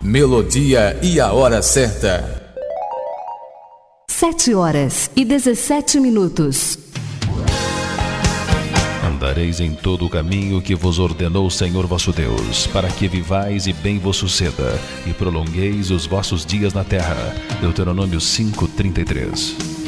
Melodia e a hora certa. 7h17. Andareis em todo o caminho que vos ordenou o Senhor vosso Deus, para que vivais e bem vos suceda, e prolongueis os vossos dias na terra. Deuteronômio 5:33.